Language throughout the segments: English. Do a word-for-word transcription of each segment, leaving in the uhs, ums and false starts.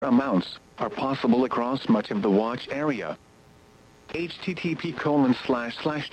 amounts are possible across much of the watch area. http colon slash slash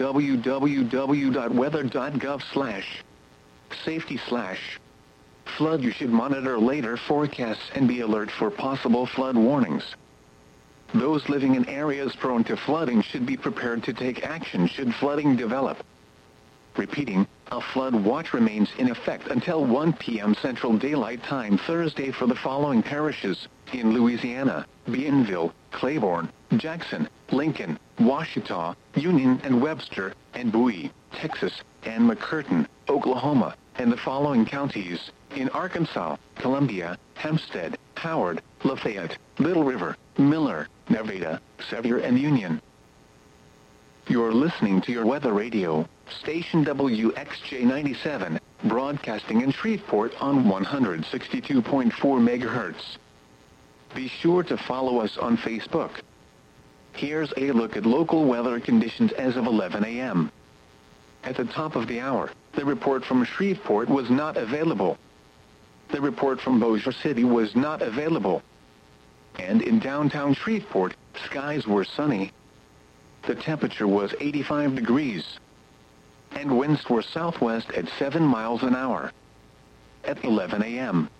www.weather.gov slash safety slash flood. You should monitor later forecasts and be alert for possible flood warnings. Those living in areas prone to flooding should be prepared to take action should flooding develop. Repeating, a flood watch remains in effect until one p m Central Daylight Time Thursday for the following parishes in Louisiana: Bienville, Claiborne, Jackson, Lincoln, Ouachita, Union and Webster, and Bowie, Texas, and McCurtain, Oklahoma, and the following counties in Arkansas: Columbia, Hempstead, Howard, Lafayette, Little River, Miller, Nevada, Sevier, and Union. You're listening to your weather radio, station W X J ninety-seven, broadcasting in Shreveport on one hundred sixty-two point four megahertz. Be sure to follow us on Facebook. Here's a look at local weather conditions as of eleven a m At the top of the hour, the report from Shreveport was not available. The report from Bossier City was not available. And in downtown Shreveport, skies were sunny. The temperature was eighty-five degrees. And winds were southwest at seven miles an hour. At eleven a m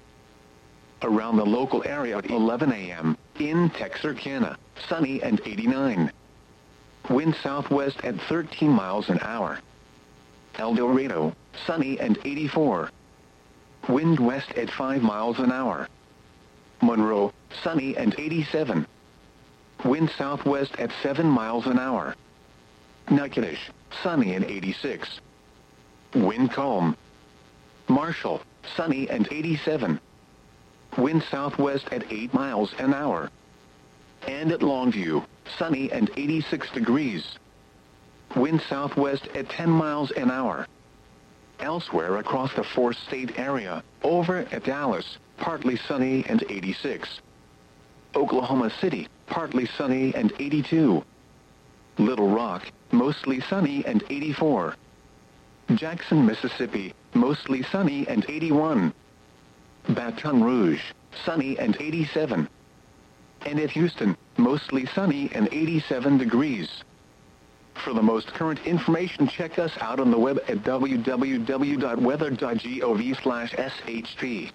Around the local area at eleven a m, in Texarkana, sunny and eighty-nine. Wind southwest at thirteen miles an hour. El Dorado, sunny and eighty-four. Wind west at five miles an hour. Monroe, sunny and eighty-seven. Wind southwest at seven miles an hour. Natchitoches, sunny and eighty-six. Wind calm. Marshall, sunny and eighty-seven. Wind southwest at eight miles an hour. And at Longview, sunny and eighty-six degrees. Wind southwest at ten miles an hour. Elsewhere across the four-state area, over at Dallas, partly sunny and eighty-six. Oklahoma City, partly sunny and eighty-two. Little Rock, mostly sunny and eighty-four. Jackson, Mississippi, mostly sunny and eighty-one. Baton Rouge, sunny and eighty-seven. And at Houston, mostly sunny and eighty-seven degrees. For the most current information, check us out on the web at w w w dot weather dot gov slash s h p.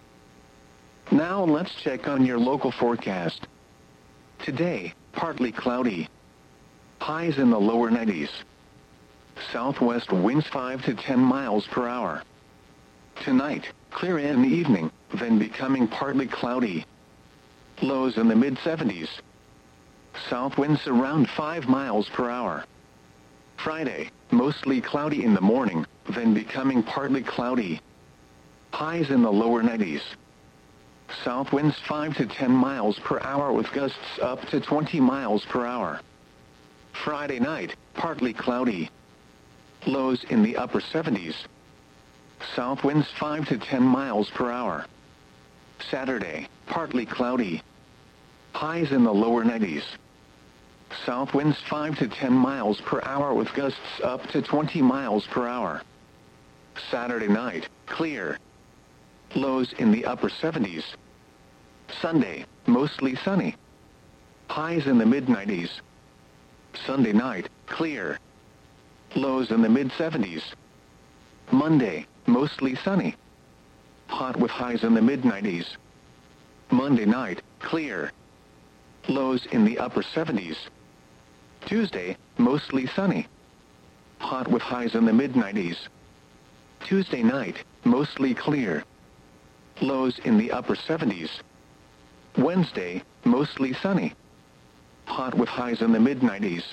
Now let's check on your local forecast. Today, partly cloudy. Highs in the lower nineties. Southwest winds five to ten miles per hour. Tonight, clear in the evening, then becoming partly cloudy. Lows in the mid seventies. South winds around five miles per hour. Friday, mostly cloudy in the morning, then becoming partly cloudy. Highs in the lower nineties. South winds five to ten miles per hour with gusts up to twenty miles per hour. Friday night, partly cloudy. Lows in the upper seventies. South winds five to ten miles per hour. Saturday, partly cloudy. Highs in the lower nineties. South winds five to ten miles per hour with gusts up to twenty miles per hour. Saturday night, clear. Lows in the upper seventies. Sunday, mostly sunny. Highs in the mid nineties. Sunday night, clear. Lows in the mid seventies. Monday, mostly sunny. Hot with highs in the mid nineties. Monday night, clear. Lows in the upper seventies. Tuesday, mostly sunny. Hot with highs in the mid nineties. Tuesday night, mostly clear. Lows in the upper seventies. Wednesday, mostly sunny. Hot with highs in the mid nineties.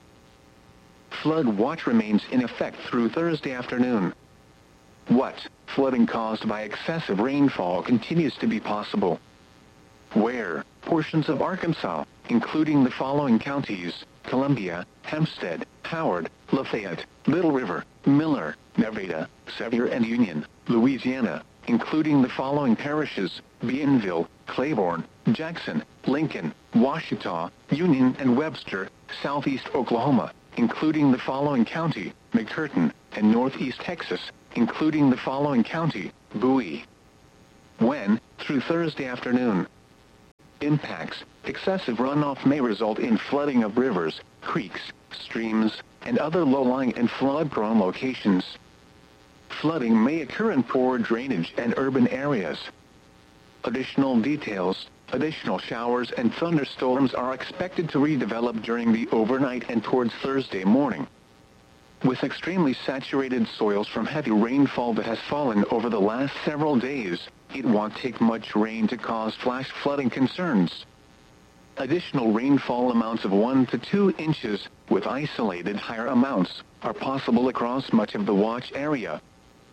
Flood watch remains in effect through Thursday afternoon. What? Flooding caused by excessive rainfall continues to be possible. Where? Portions of Arkansas, including the following counties: Columbia, Hempstead, Howard, Lafayette, Little River, Miller, Nevada, Sevier, and Union, Louisiana, including the following parishes: Bienville, Claiborne, Jackson, Lincoln, Ouachita, Union, and Webster, southeast Oklahoma, including the following county: McCurtain, and northeast Texas, including the following county: Bowie. When? Through Thursday afternoon. impacts, excessive runoff may result in flooding of rivers, creeks, streams, and other low-lying and flood-prone locations. Flooding may occur in poor drainage and urban areas. Additional details, additional showers and thunderstorms are expected to redevelop during the overnight and towards Thursday morning. With extremely saturated soils from heavy rainfall that has fallen over the last several days, it won't take much rain to cause flash flooding concerns. Additional rainfall amounts of one to two inches, with isolated higher amounts, are possible across much of the watch area.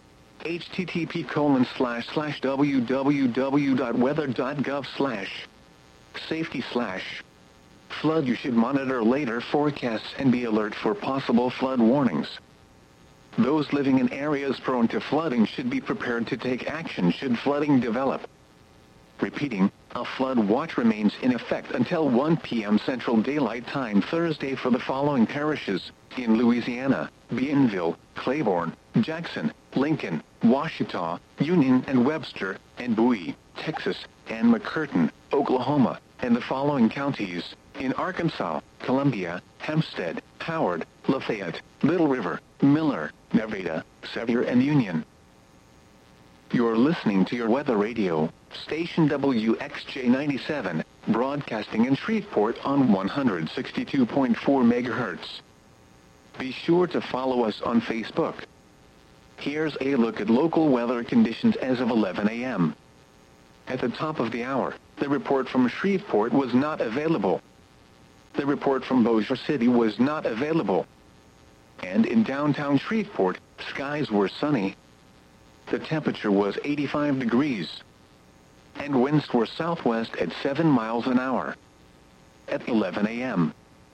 http colon slash slash www.weather.gov slash safety slash flood. You should monitor later forecasts and be alert for possible flood warnings. Those living in areas prone to flooding should be prepared to take action should flooding develop. Repeating, a flood watch remains in effect until one p m Central Daylight Time Thursday for the following parishes in Louisiana: Bienville, Claiborne, Jackson, Lincoln, Ouachita, Union and Webster, and Bowie, Texas, and McCurtain, Oklahoma, and the following counties in Arkansas: Columbia, Hempstead, Howard, Lafayette, Little River, Miller, Nevada, Sevier, and Union. You're listening to your weather radio, station W X J ninety-seven, broadcasting in Shreveport on one hundred sixty-two point four megahertz. Be sure to follow us on Facebook. Here's a look at local weather conditions as of eleven a m At the top of the hour, the report from Shreveport was not available. The report from Bossier City was not available. And in downtown Shreveport, skies were sunny. The temperature was eighty-five degrees. And winds were southwest at seven miles an hour. At eleven a m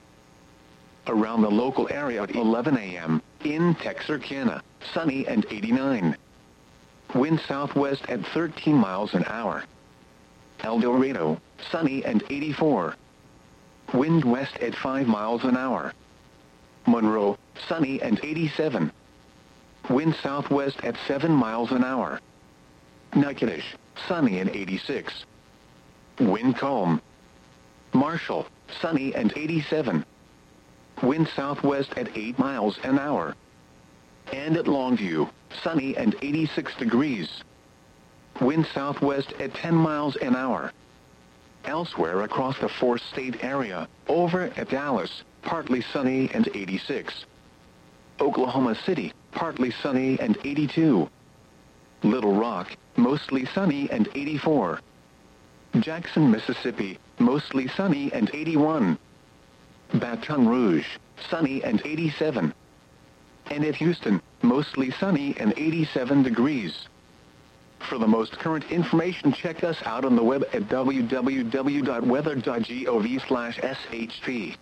Around the local area at eleven a m in Texarkana, sunny and eighty-nine. Wind southwest at thirteen miles an hour. El Dorado, sunny and eighty-four. Wind west at five miles an hour. Monroe, sunny and eighty-seven. Wind southwest at seven miles an hour. Natchitoches, sunny and eighty-six. Wind calm. Marshall, sunny and eighty-seven. Wind southwest at eight miles an hour. And at Longview, sunny and eighty-six degrees. Wind southwest at ten miles an hour. Elsewhere across the four-state area, over at Dallas, partly sunny and eighty-six. Oklahoma City, partly sunny and eighty-two. Little Rock, mostly sunny and eighty-four. Jackson, Mississippi, mostly sunny and eighty-one. Baton Rouge, sunny and eighty-seven. And at Houston, mostly sunny and eighty-seven degrees. For the most current information, check us out on the web at w w w dot weather dot gov slash s h p.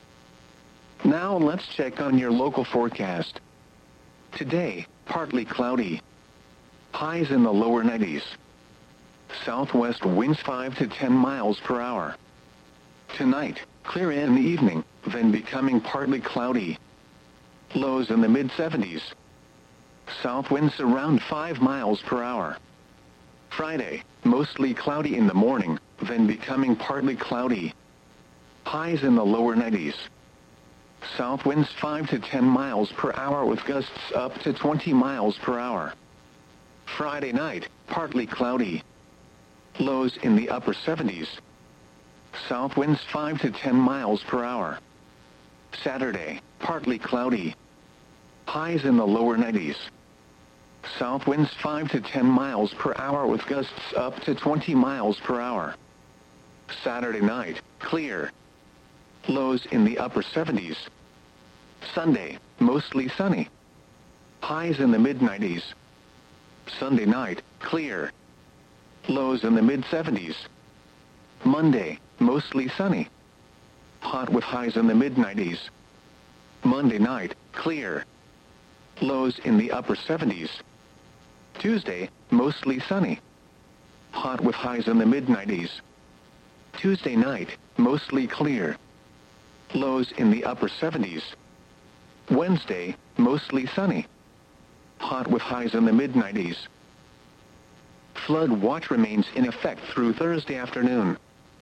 Now let's check on your local forecast. Today, partly cloudy. Highs in the lower nineties. Southwest winds five to ten miles per hour. Tonight, clear in the evening, then becoming partly cloudy. Lows in the mid seventies. South winds around five miles per hour. Friday, mostly cloudy in the morning, then becoming partly cloudy. Highs in the lower nineties. South winds five to ten miles per hour with gusts up to twenty miles per hour. Friday night, partly cloudy. Lows in the upper seventies. South winds five to ten miles per hour. Saturday, partly cloudy. Highs in the lower nineties. South winds five to ten miles per hour with gusts up to twenty miles per hour. Saturday night, clear. Lows in the upper seventies. Sunday, mostly sunny. Highs in the mid nineties. Sunday night, clear. Lows in the mid seventies. Monday, mostly sunny. Hot with highs in the mid nineties. Monday night, clear. Lows in the upper seventies. Tuesday, mostly sunny. Hot with highs in the mid nineties. Tuesday night, mostly clear. Lows in the upper seventies. Wednesday, mostly sunny. Hot with highs in the mid nineties. Flood watch remains in effect through Thursday afternoon.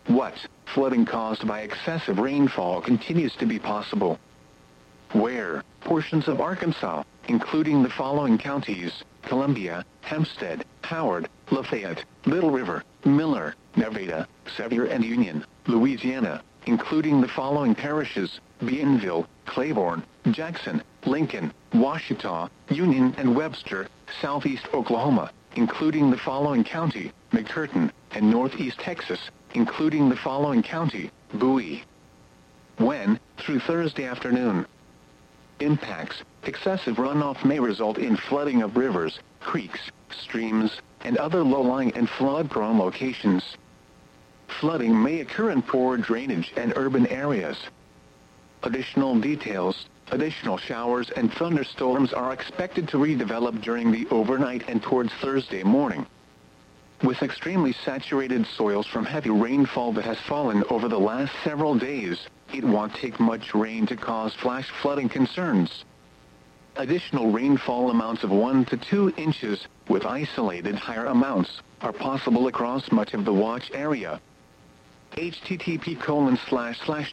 What? Flooding caused by excessive rainfall continues to be possible. Where? Portions of Arkansas, including the following counties: Columbia, Hempstead, Howard, Lafayette, Little River, Miller, Nevada, Sevier and Union, Louisiana, including the following parishes: Bienville, Claiborne, Jackson, Lincoln, Washita, Union and Webster, Southeast Oklahoma, including the following county: McCurtain, and Northeast Texas, including the following county: Bowie. When? Through Thursday afternoon. Impacts: excessive runoff may result in flooding of rivers, creeks, streams, and other low-lying and flood-prone locations. Flooding may occur in poor drainage and urban areas. Additional details: additional showers and thunderstorms are expected to redevelop during the overnight and towards Thursday morning. With extremely saturated soils from heavy rainfall that has fallen over the last several days, it won't take much rain to cause flash flooding concerns. Additional rainfall amounts of one to two inches, with isolated higher amounts, are possible across much of the watch area. http colon slash slash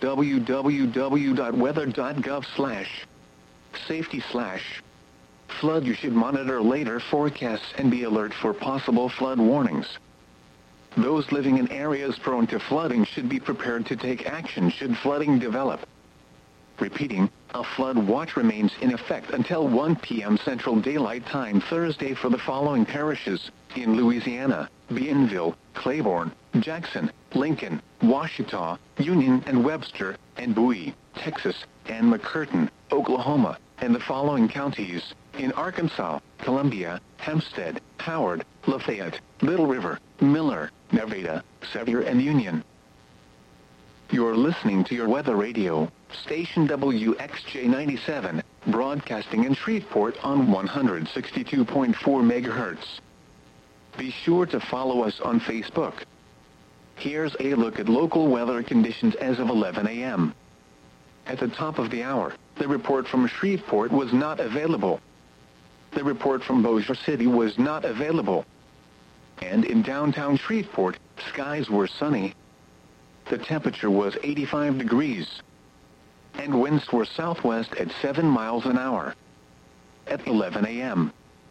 www.weather.gov slash safety slash flood. You should monitor later forecasts and be alert for possible flood warnings. Those living in areas prone to flooding should be prepared to take action should flooding develop. Repeating, a flood watch remains in effect until one p m Central Daylight Time Thursday for the following parishes: in Louisiana: Bienville, Claiborne, Jackson, Lincoln, Washita, Union and Webster, and Bowie, Texas, and McCurtain, Oklahoma, and the following counties: in Arkansas: Columbia, Hempstead, Howard, Lafayette, Little River, Miller, Nevada, Sevier and Union. You're listening to your weather radio, station W X J ninety-seven, broadcasting in Shreveport on one hundred sixty-two point four megahertz. Be sure to follow us on Facebook. Here's a look at local weather conditions as of eleven a m At the top of the hour, the report from Shreveport was not available. The report from Bossier City was not available. And in downtown Shreveport, skies were sunny. The temperature was eighty-five degrees. And winds were southwest at seven miles an hour. At eleven a m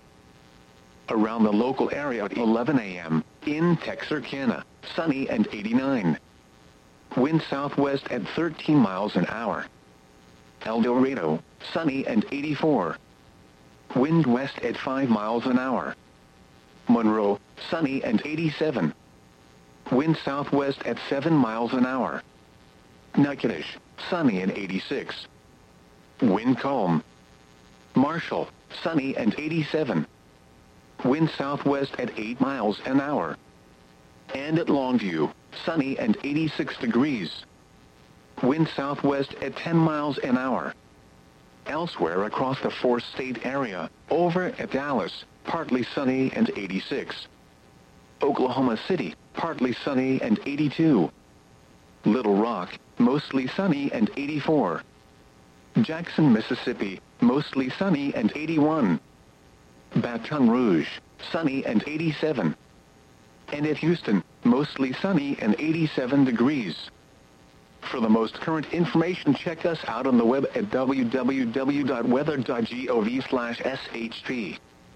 Around the local area at eleven a m, in Texarkana, sunny and eighty-nine. Wind southwest at thirteen miles an hour. El Dorado, sunny and eighty-four. Wind west at five miles an hour. Monroe, sunny and eighty-seven. Wind southwest at seven miles an hour. Natchitoches, sunny and eighty-six. Wind calm. Marshall, sunny and eighty-seven. Wind southwest at eight miles an hour. And at Longview, sunny and eighty-six degrees. Wind southwest at ten miles an hour. Elsewhere across the four-state area, over at Dallas, partly sunny and eighty-six. Oklahoma City, partly sunny and eighty-two. Little Rock, mostly sunny and eighty-four. Jackson, Mississippi, mostly sunny and eighty-one. Baton Rouge, sunny and eighty-seven. And at Houston, mostly sunny and eighty-seven degrees. For the most current information, check us out on the web at w w w dot weather dot gov slash s h p.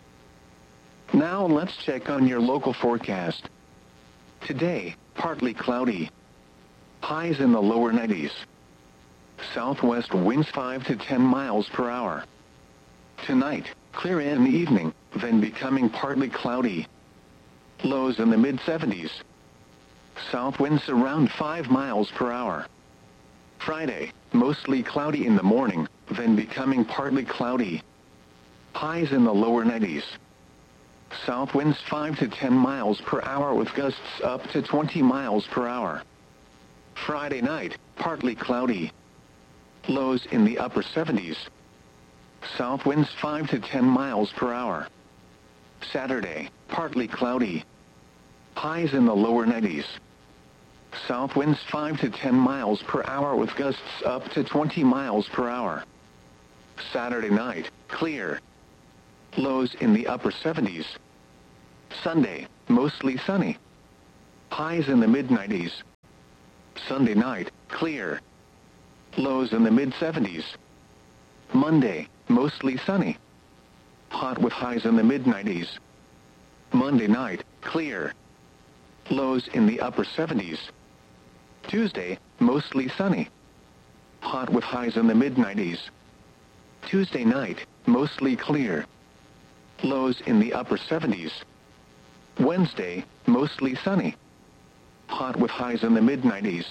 Now let's check on your local forecast. Today, partly cloudy. Highs in the lower nineties. Southwest winds five to ten miles per hour. Tonight, clear in the evening, then becoming partly cloudy. Lows in the mid seventies. South winds around five miles per hour. Friday, mostly cloudy in the morning, then becoming partly cloudy. Highs in the lower nineties. South winds five to ten miles per hour with gusts up to twenty miles per hour. Friday night, partly cloudy. Lows in the upper seventies. South winds five to ten miles per hour. Saturday, partly cloudy. Highs in the lower nineties. South winds five to ten miles per hour with gusts up to twenty miles per hour. Saturday night, clear. Lows in the upper seventies. Sunday, mostly sunny. Highs in the mid nineties. Sunday night, clear. Lows in the mid seventies. Monday, mostly sunny. Hot with highs in the mid nineties. Monday night, clear. Lows in the upper seventies. Tuesday, mostly sunny. Hot with highs in the mid nineties. Tuesday night, mostly clear. Lows in the upper seventies. Wednesday, mostly sunny. Hot with highs in the mid nineties.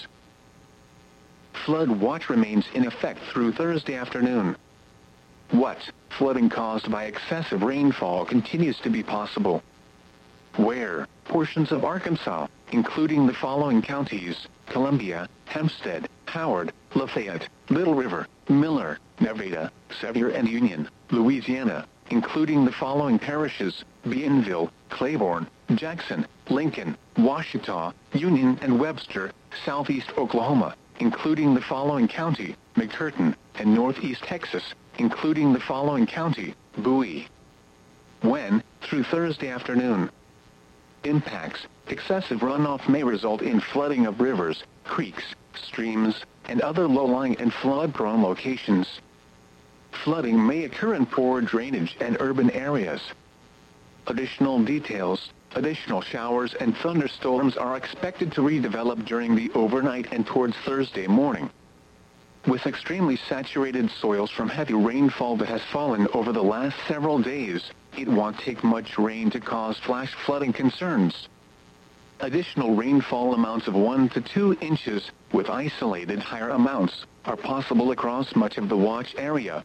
Flood watch remains in effect through Thursday afternoon. What? Flooding caused by excessive rainfall continues to be possible. Where? Portions of Arkansas, including the following counties: Columbia, Hempstead, Howard, Lafayette, Little River, Miller, Nevada, Sevier and Union, Louisiana, including the following parishes: Bienville, Claiborne, Jackson, Lincoln, Washita, Union and Webster, Southeast Oklahoma, including the following county: McCurtain, and Northeast Texas, including the following county: Bowie. When? Through Thursday afternoon. Impacts: excessive runoff may result in flooding of rivers, creeks, streams, and other low-lying and flood-prone locations. Flooding may occur in poor drainage and urban areas. Additional details: additional showers and thunderstorms are expected to redevelop during the overnight and towards Thursday morning. With extremely saturated soils from heavy rainfall that has fallen over the last several days, it won't take much rain to cause flash flooding concerns. Additional rainfall amounts of one to two inches, with isolated higher amounts, are possible across much of the watch area.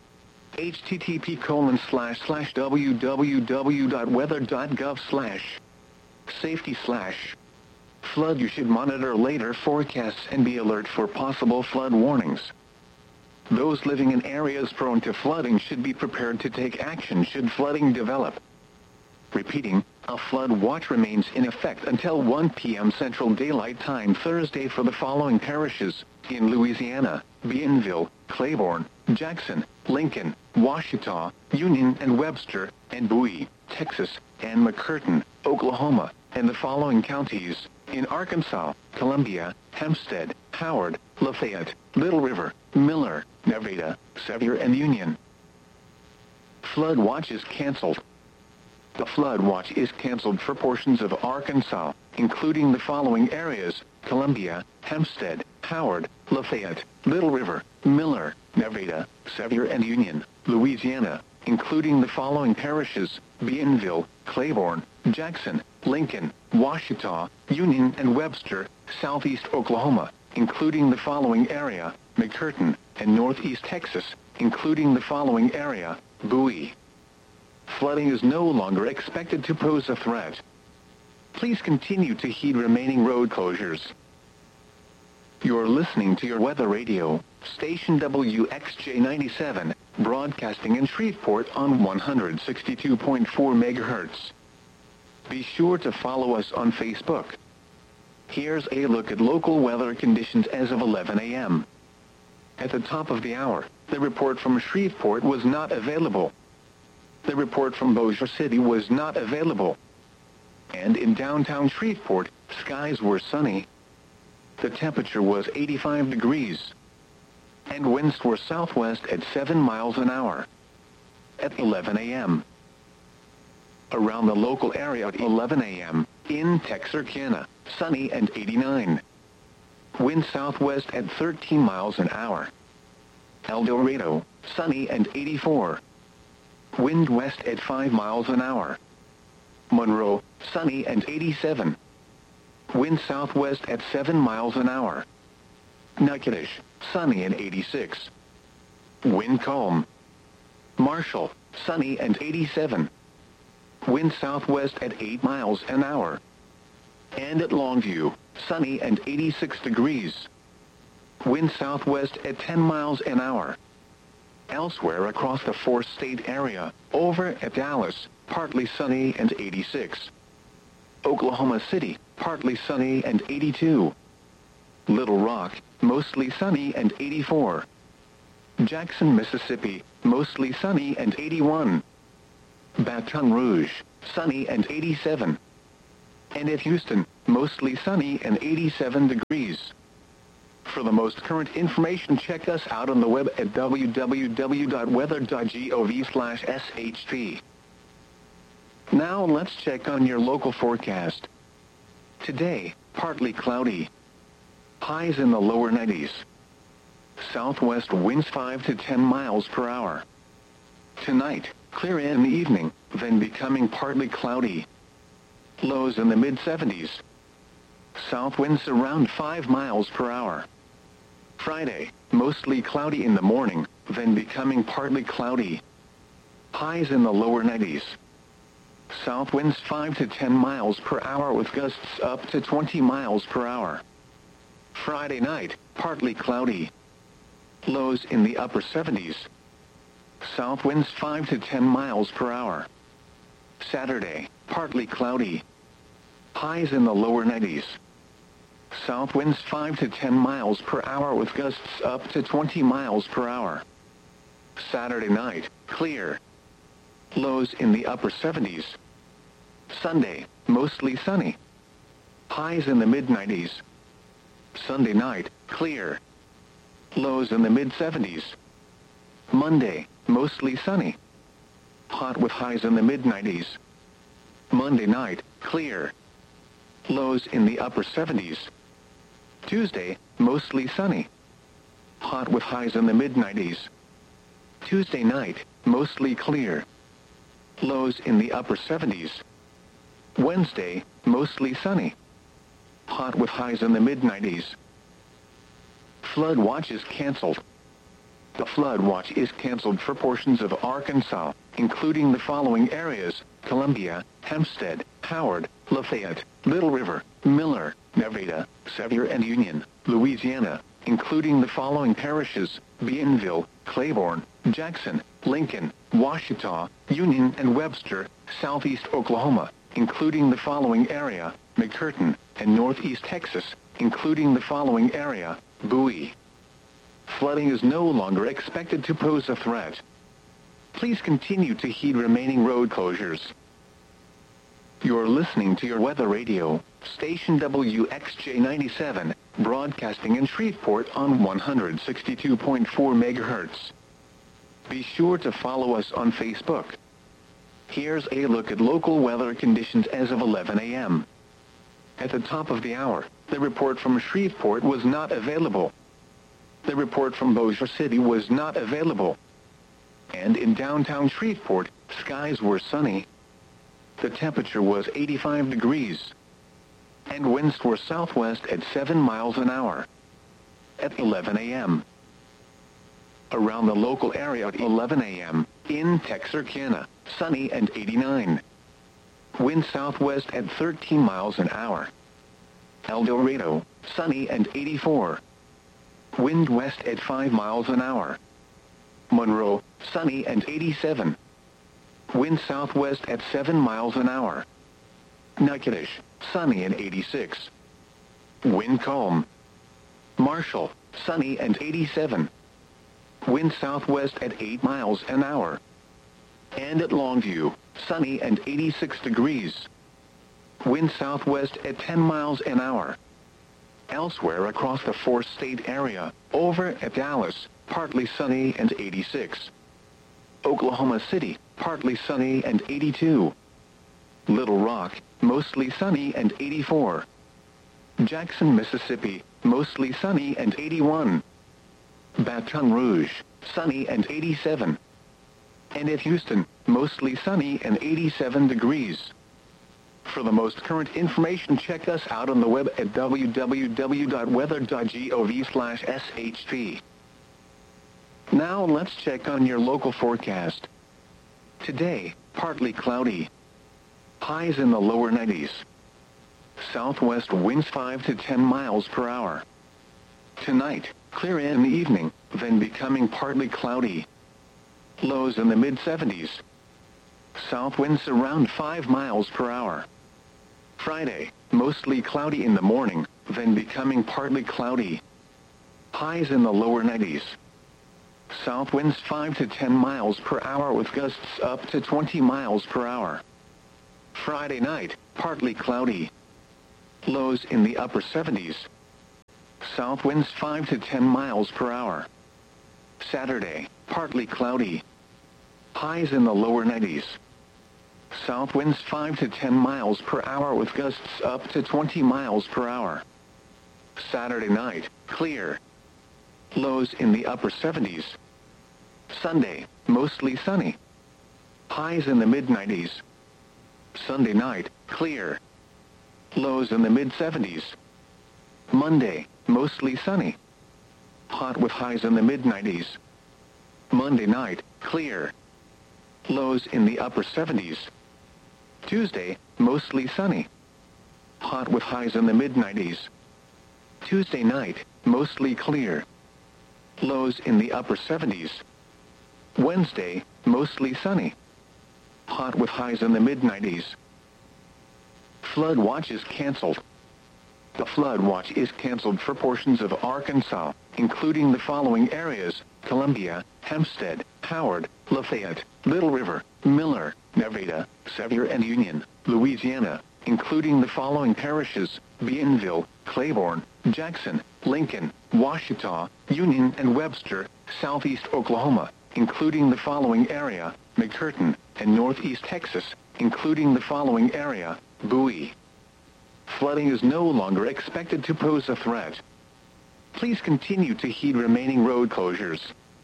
http colon slash slash www.weather.gov slash safety slash flood. You should monitor later forecasts and be alert for possible flood warnings. Those living in areas prone to flooding should be prepared to take action should flooding develop. Repeating, a flood watch remains in effect until one p m Central Daylight Time Thursday for the following parishes: in Louisiana: Bienville, Claiborne, Jackson, Lincoln, Washita, Union and Webster, and Bowie, Texas, and McCurtain, Oklahoma, and the following counties: in Arkansas: Columbia, Hempstead, Howard, Lafayette, Little River, Miller, Nevada, Sevier and Union. Flood watch is canceled. The flood watch is canceled for portions of Arkansas, including the following areas: Columbia, Hempstead, Howard, Lafayette, Little River, Miller, Nevada, Sevier and Union, Louisiana, including the following parishes: Bienville, Claiborne, Jackson, Lincoln, Washita, Union and Webster, Southeast Oklahoma, including the following area: McCurtain, and Northeast Texas, including the following area: Bowie. Flooding is no longer expected to pose a threat. Please continue to heed remaining road closures. You're listening to your weather radio, station W X J ninety-seven, broadcasting in Shreveport on one hundred sixty-two point four megahertz. Be sure to follow us on Facebook. Here's a look at local weather conditions as of eleven a m At the top of the hour, the report from Shreveport was not available. The report from Bossier City was not available. And in downtown Shreveport, skies were sunny. The temperature was eighty-five degrees. And winds were southwest at seven miles an hour. At eleven a m Around the local area at eleven a m, in Texarkana, sunny and eighty-nine. Wind southwest at thirteen miles an hour. El Dorado, sunny and eighty-four. Wind west at five miles an hour. Monroe, sunny and eighty-seven. Wind southwest at seven miles an hour. Natchitoches, sunny and eighty-six. Wind calm. Marshall, sunny and eighty-seven. Wind southwest at eight miles an hour. And at Longview, sunny and eighty-six degrees. Wind southwest at ten miles an hour. Elsewhere across the four-state area, over at Dallas, partly sunny and eighty-six. Oklahoma City, partly sunny and eighty-two. Little Rock, mostly sunny and eighty-four. Jackson, Mississippi, mostly sunny and eighty-one. Baton Rouge, sunny and eighty-seven. And at Houston, mostly sunny and eighty-seven degrees. For the most current information, check us out on the web at w w w dot weather dot gov slash s h p. Now let's check on your local forecast. Today, partly cloudy. Highs in the lower nineties. Southwest winds five to ten miles per hour. Tonight, clear in the evening, then becoming partly cloudy. Lows in the mid seventies. South winds around five miles per hour. Friday, mostly cloudy in the morning, then becoming partly cloudy. Highs in the lower nineties. South winds five to ten miles per hour with gusts up to twenty miles per hour. Friday night, partly cloudy. Lows in the upper seventies. South winds five to ten miles per hour. Saturday, partly cloudy. Highs in the lower nineties. South winds five to ten miles per hour with gusts up to twenty miles per hour. Saturday night, clear. Lows in the upper seventies. Sunday, mostly sunny. Highs in the mid nineties. Sunday night, clear. Lows in the mid seventies. Monday, mostly sunny. Hot with highs in the mid nineties. Monday night, clear. Lows in the upper seventies. Tuesday, mostly sunny. Hot with highs in the mid nineties. Tuesday night, mostly clear. Lows in the upper seventies. Wednesday, mostly sunny. Hot with highs in the mid nineties. Flood watch is canceled. The flood watch is canceled for portions of Arkansas, including the following areas: Columbia, Hempstead, Howard, Lafayette, Little River, Miller, Nevada, Sevier and Union, Louisiana, including the following parishes: Bienville, Claiborne, Jackson, Lincoln, Washita, Union and Webster, Southeast Oklahoma, including the following area: McCurtain, and Northeast Texas, including the following area: Bowie. Flooding is no longer expected to pose a threat. Please continue to heed remaining road closures. You're listening to your weather radio, station W X J ninety-seven, broadcasting in Shreveport on one hundred sixty-two point four megahertz. Be sure to follow us on Facebook. Here's a look at local weather conditions as of eleven a m At the top of the hour, the report from Shreveport was not available. The report from Bossier City was not available. And in downtown Shreveport, skies were sunny. The temperature was eighty-five degrees. And winds were southwest at seven miles an hour. At eleven a m Around the local area at eleven a m, in Texarkana, sunny and eighty-nine. Wind southwest at thirteen miles an hour. El Dorado, sunny and eighty-four. Wind west at five miles an hour. Monroe, sunny and eighty-seven. Wind southwest at seven miles an hour. Natchitoches, sunny and eighty-six. Wind calm. Marshall, sunny and eighty-seven. Wind southwest at eight miles an hour. And at Longview, sunny and eighty-six degrees. Wind southwest at ten miles an hour. Elsewhere across the four-state area, over at Dallas, partly sunny and eighty-six. Oklahoma City, partly sunny and eighty-two. Little Rock, mostly sunny and eighty-four. Jackson, Mississippi, mostly sunny and eighty-one. Baton Rouge, sunny and eighty-seven. And at Houston, mostly sunny and eighty-seven degrees. For the most current information, check us out on the web at w w w dot weather dot gov slash s h p. Now let's check on your local forecast. Today, partly cloudy. Highs in the lower nineties. Southwest winds five to ten miles per hour. Tonight, clear in the evening, then becoming partly cloudy. Lows in the mid seventies. South winds around five miles per hour. Friday, mostly cloudy in the morning, then becoming partly cloudy. Highs in the lower nineties. South winds five to ten miles per hour with gusts up to twenty miles per hour. Friday night, partly cloudy. Lows in the upper seventies. South winds five to ten miles per hour. Saturday, partly cloudy. Highs in the lower nineties. South winds five to ten miles per hour with gusts up to twenty miles per hour. Saturday night, clear. Lows in the upper seventies. Sunday, mostly sunny. Highs in the mid nineties. Sunday night, clear. Lows in the mid seventies. Monday, mostly sunny. Hot with highs in the mid nineties. Monday night, clear. Lows in the upper seventies. Tuesday, mostly sunny. Hot with highs in the mid nineties. Tuesday night, mostly clear. Lows in the upper seventies. Wednesday, mostly sunny. Hot with highs in the mid nineties. Flood watch is canceled. The flood watch is canceled for portions of Arkansas, including the following areas: Columbia, Hempstead, Howard, Lafayette, Little River, Miller, Nevada, Sevier and Union, Louisiana, including the following parishes: Bienville, Claiborne, Jackson, Lincoln, Washita, Union and Webster, Southeast Oklahoma, including the following area: McCurtain, and Northeast Texas, including the following area: Bowie. Flooding is no longer expected to pose a threat. Please continue to heed remaining road closures.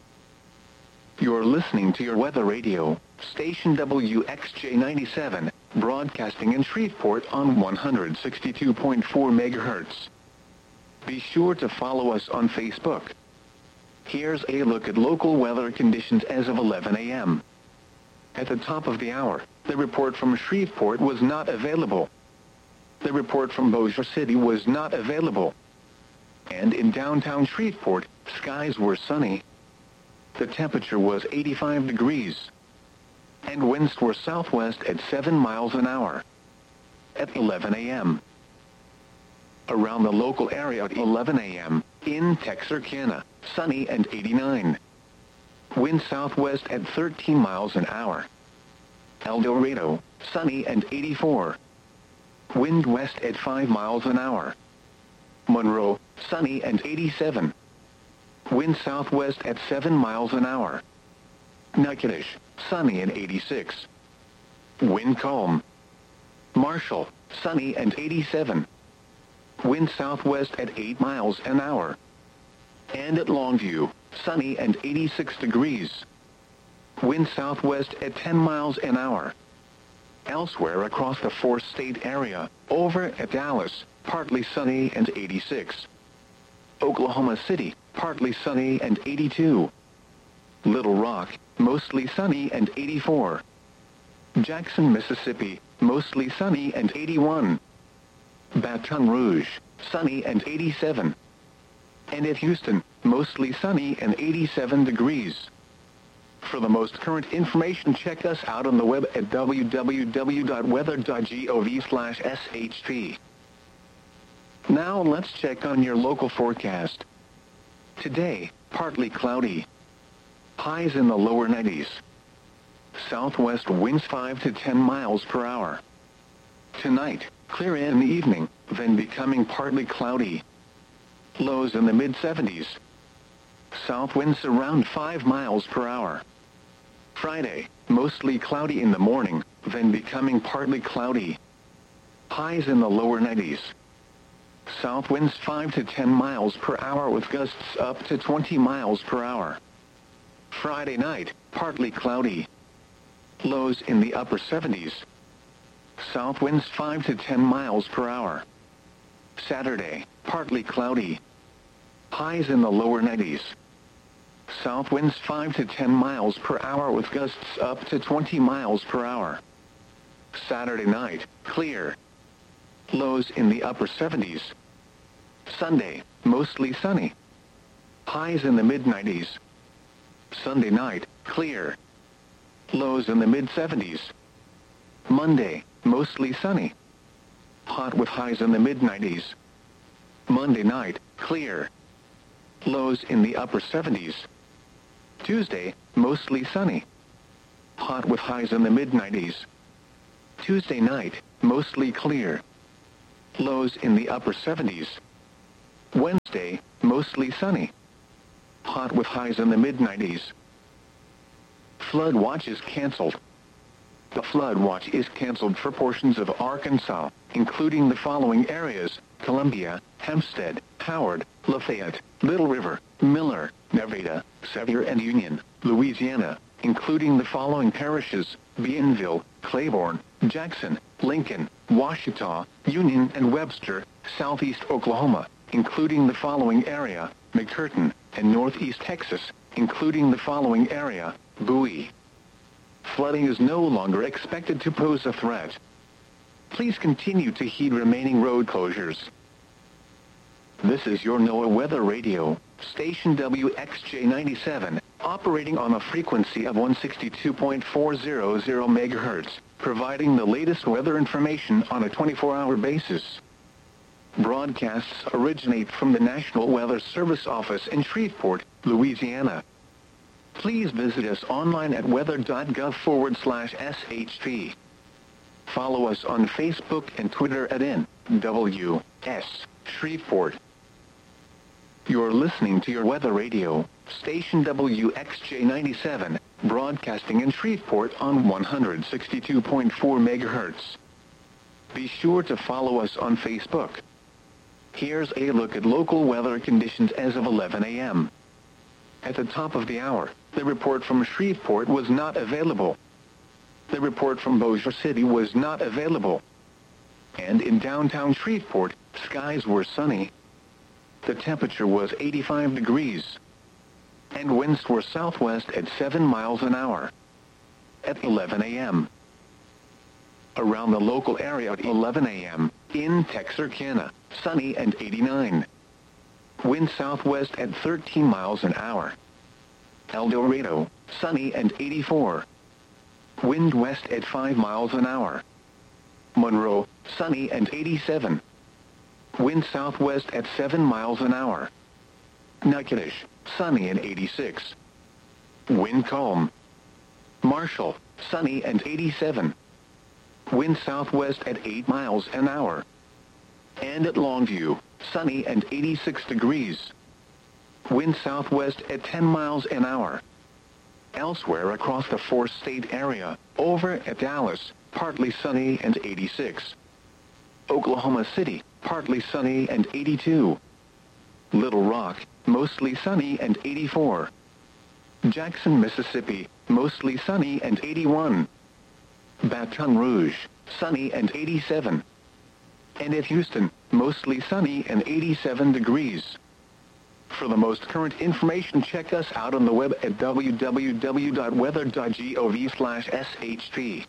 You're listening to your weather radio, station W X J ninety-seven, broadcasting in Shreveport on one hundred sixty-two point four megahertz. Be sure to follow us on Facebook. Here's a look at local weather conditions as of eleven a m At the top of the hour, the report from Shreveport was not available. The report from Bossier City was not available. And in downtown Shreveport, skies were sunny. The temperature was eighty-five degrees. And winds were southwest at seven miles an hour. At eleven a m Around the local area at eleven a m, in Texarkana, sunny and eighty-nine. Wind southwest at thirteen miles an hour. El Dorado, sunny and eighty-four. Wind west at five miles an hour. Monroe, sunny and eighty-seven. Wind southwest at seven miles an hour. Natchitoches, sunny and eighty-six. Wind calm. Marshall, sunny and eighty-seven. Wind southwest at eight miles an hour. And at Longview, sunny and eighty-six degrees. Wind southwest at ten miles an hour. Elsewhere across the four-state area, over at Dallas, partly sunny and eighty-six. Oklahoma City, partly sunny and eighty-two. Little Rock, mostly sunny and eighty-four. Jackson, Mississippi, mostly sunny and eighty-one. Baton Rouge, sunny and eighty-seven. And at Houston, mostly sunny and eighty-seven degrees. For the most current information, check us out on the web at w w w dot weather dot gov slash s h p. Now let's check on your local forecast. Today, partly cloudy. Highs in the lower nineties. Southwest winds five to ten miles per hour. Tonight, clear in the evening, then becoming partly cloudy. Lows in the mid seventies. South winds around five miles per hour. Friday, mostly cloudy in the morning, then becoming partly cloudy. Highs in the lower nineties. South winds five to ten miles per hour with gusts up to twenty miles per hour. Friday night, partly cloudy. Lows in the upper seventies. South winds five to ten miles per hour. Saturday, partly cloudy. Highs in the lower nineties. South winds five to ten miles per hour with gusts up to twenty miles per hour. Saturday night, clear. Lows in the upper seventies. Sunday, mostly sunny. Highs in the mid nineties. Sunday night, clear. Lows in the mid seventies. Monday, mostly sunny. Hot with highs in the mid nineties. Monday night, clear. Lows in the upper seventies. Tuesday, mostly sunny. Hot with highs in the mid nineties. Tuesday night, mostly clear. Lows in the upper seventies. Wednesday, mostly sunny. Hot with highs in the mid nineties. Flood watch is canceled. The flood watch is canceled for portions of Arkansas, including the following areas: Columbia, Hempstead, Howard, Lafayette, Little River, Miller, Nevada, Sevier and Union, Louisiana, including the following parishes: Bienville, Claiborne, Jackson, Lincoln, Washita, Union and Webster, Southeast Oklahoma, including the following area: McCurtain, and Northeast Texas, including the following area: Bowie. Flooding is no longer expected to pose a threat. Please continue to heed remaining road closures. This is your NOAA Weather Radio, station W X J ninety-seven, operating on a frequency of one sixty-two point four hundred megahertz, providing the latest weather information on a twenty-four hour basis. Broadcasts originate from the National Weather Service office in Shreveport, Louisiana. Please visit us online at weather.gov forward slash SHP. Follow us on Facebook and Twitter at N W S Shreveport. You're listening to your Weather Radio, station W X J ninety-seven, broadcasting in Shreveport on one sixty-two point four megahertz. Be sure to follow us on Facebook. Here's a look at local weather conditions as of eleven a m At the top of the hour, the report from Shreveport was not available. The report from Bossier City was not available. And in downtown Shreveport, skies were sunny. The temperature was eighty-five degrees. And winds were southwest at seven miles an hour. At eleven a m Around the local area at eleven a m, in Texarkana, sunny and eighty-nine. Wind southwest at thirteen miles an hour. El Dorado, sunny and eighty-four. Wind west at five miles an hour. Monroe, sunny and eighty-seven. Wind southwest at seven miles an hour. Natchitoches, sunny and eighty-six. Wind calm. Marshall, sunny and eighty-seven. Wind southwest at eight miles an hour. And at Longview, sunny and eighty-six degrees. Wind southwest at ten miles an hour. Elsewhere across the four-state area, over at Dallas, partly sunny and eighty-six. Oklahoma City, partly sunny and eighty-two. Little Rock, mostly sunny and eighty-four. Jackson, Mississippi, mostly sunny and eighty-one. Baton Rouge, sunny and eighty-seven. And at Houston, mostly sunny and eighty-seven degrees. For the most current information, check us out on the web at w w w dot weather dot gov slash S H P.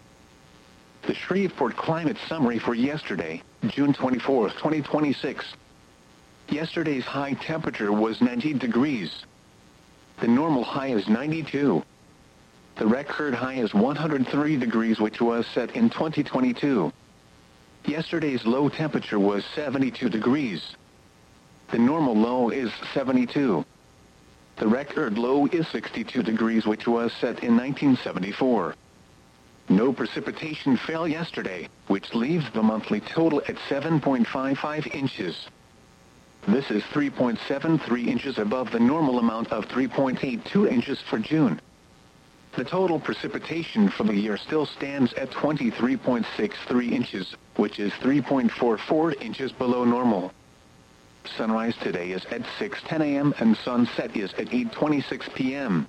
The Shreveport Climate Summary for yesterday, June twenty-fourth, twenty twenty-six. Yesterday's high temperature was ninety degrees. The normal high is ninety-two. The record high is one hundred three degrees, which was set in twenty twenty-two. Yesterday's low temperature was seventy-two degrees. The normal low is seventy-two. The record low is sixty-two degrees, which was set in nineteen seventy-four. No precipitation fell yesterday, which leaves the monthly total at seven point five five inches. This is three point seven three inches above the normal amount of three point eight two inches for June. The total precipitation for the year still stands at twenty-three point six three inches, which is three point four four inches below normal. Sunrise today is at six ten a m and sunset is at eight twenty-six p m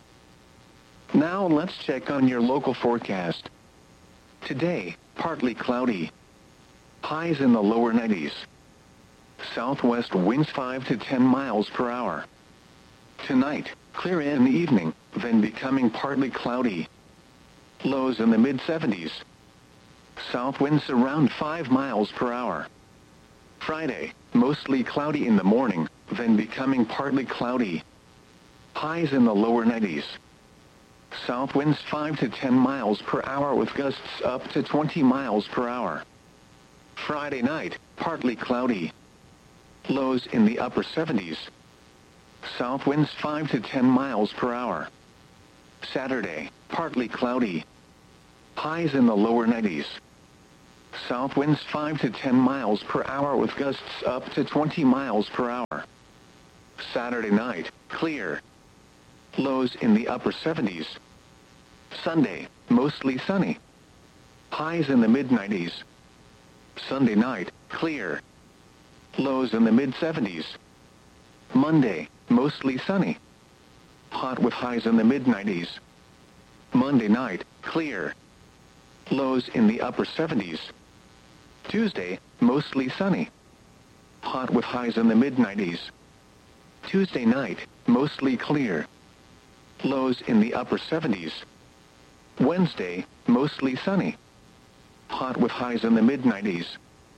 Now let's check on your local forecast. Today, partly cloudy. Highs in the lower nineties. Southwest winds five to ten miles per hour. Tonight, clear in the evening, then becoming partly cloudy. Lows in the mid seventies. South winds around five miles per hour. Friday, mostly cloudy in the morning, then becoming partly cloudy. Highs in the lower nineties. South winds five to ten miles per hour with gusts up to twenty miles per hour. Friday night, partly cloudy. Lows in the upper seventies. South winds five to ten miles per hour. Saturday, partly cloudy. Highs in the lower nineties. South winds five to ten miles per hour with gusts up to twenty miles per hour. Saturday night, clear. Lows in the upper seventies. Sunday, mostly sunny. Highs in the mid nineties. Sunday night, clear. Lows in the mid seventies. Monday, mostly sunny. Hot with highs in the mid nineties. Monday night, clear. Lows in the upper seventies. Tuesday, mostly sunny. Hot with highs in the mid nineties. Tuesday night, mostly clear. Lows in the upper seventies. Wednesday, mostly sunny. Hot with highs in the mid nineties.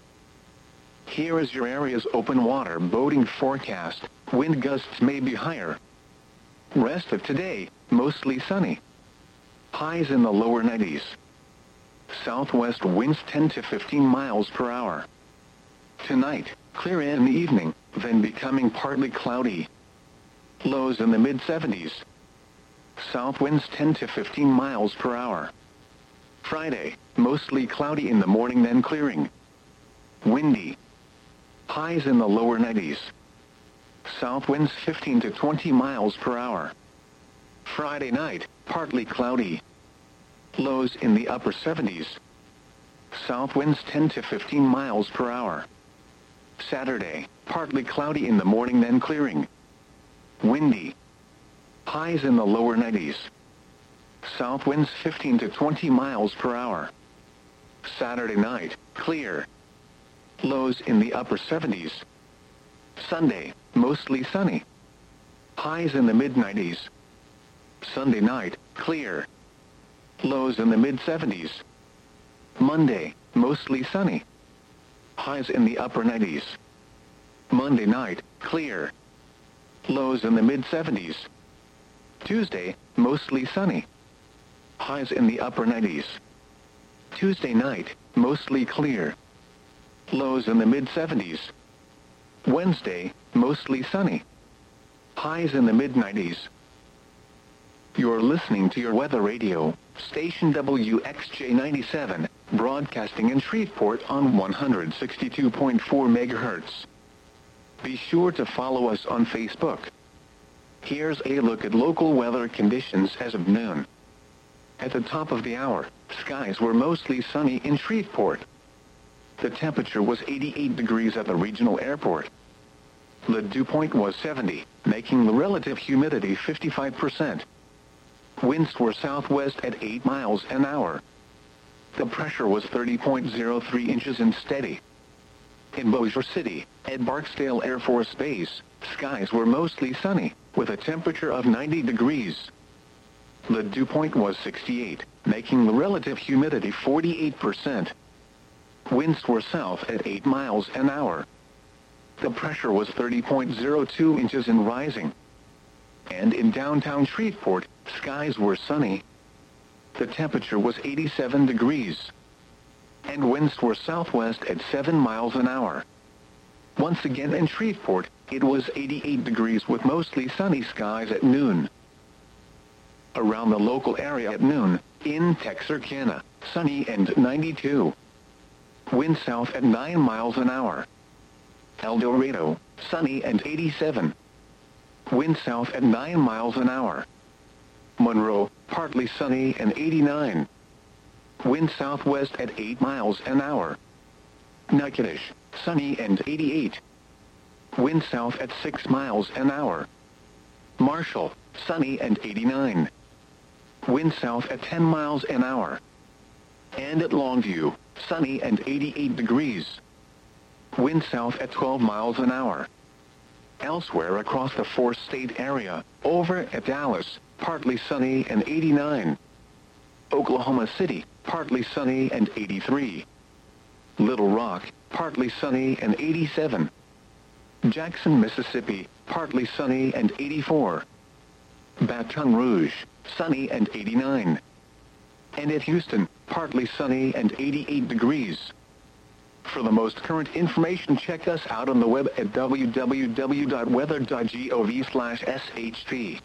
Here is your area's open water boating forecast. Wind gusts may be higher. Rest of today, mostly sunny. Highs in the lower nineties. Southwest winds ten to fifteen miles per hour. Tonight, clear in the evening, then becoming partly cloudy. Lows in the mid seventies. South winds ten to fifteen miles per hour. Friday, mostly cloudy in the morning then clearing. Windy. Highs in the lower nineties. South winds fifteen to twenty miles per hour. Friday night, partly cloudy. Lows in the upper seventies. South winds ten to fifteen miles per hour. Saturday, partly cloudy in the morning then clearing. Windy. Highs in the lower nineties. South winds fifteen to twenty miles per hour. Saturday night, clear. Lows in the upper seventies. Sunday, mostly sunny. Highs in the mid nineties. Sunday night, clear. Lows in the mid seventies. Monday, mostly sunny. Highs in the upper nineties. Monday night, clear. Lows in the mid seventies. Tuesday, mostly sunny. Highs in the upper nineties. Tuesday night, mostly clear. Lows in the mid seventies. Wednesday, mostly sunny. Highs in the mid nineties. You're listening to your weather radio, station W X J ninety-seven, broadcasting in Shreveport on one hundred sixty-two point four megahertz. Be sure to follow us on Facebook. Here's a look at local weather conditions as of noon. At the top of the hour, skies were mostly sunny in Shreveport. The temperature was eighty-eight degrees at the regional airport. The dew point was seventy, making the relative humidity fifty-five percent. Winds were southwest at eight miles an hour. The pressure was thirty point zero three inches and steady. In Bossier City, at Barksdale Air Force Base, skies were mostly sunny, with a temperature of ninety degrees. The dew point was sixty-eight, making the relative humidity forty-eight percent. Winds were south at eight miles an hour. The pressure was thirty point zero two inches and rising. And in downtown Shreveport, skies were sunny. The temperature was eighty-seven degrees. And winds were southwest at seven miles an hour. Once again in Shreveport, it was eighty-eight degrees with mostly sunny skies at noon. Around the local area at noon, in Texarkana, sunny and ninety-two. Wind south at nine miles an hour. El Dorado, sunny and eighty-seven. Wind south at nine miles an hour. Monroe, partly sunny and eighty-nine. Wind southwest at eight miles an hour. Natchitoches, sunny and eighty-eight. Wind south at six miles an hour. Marshall, sunny and eighty-nine. Wind south at ten miles an hour. And at Longview, sunny and eighty-eight degrees. Wind south at twelve miles an hour. Elsewhere across the four-state area, over at Dallas, partly sunny and eighty-nine. Oklahoma City, partly sunny and eighty-three. Little Rock, partly sunny and eighty-seven. Jackson, Mississippi, partly sunny and eighty-four. Baton Rouge, sunny and eighty-nine. And at Houston, partly sunny and eighty-eight degrees. For the most current information, check us out on the web at w w w dot weather dot gov slash s h p.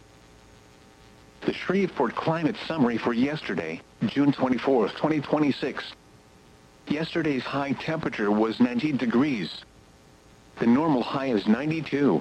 The Shreveport Climate Summary for yesterday, June twenty-fourth, twenty twenty-six. Yesterday's high temperature was ninety degrees. The normal high is ninety-two.